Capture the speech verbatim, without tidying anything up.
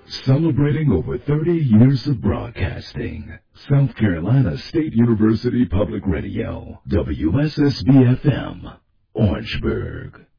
Celebrating over thirty years of broadcasting. South Carolina State University Public Radio, W S S B F M, Orangeburg.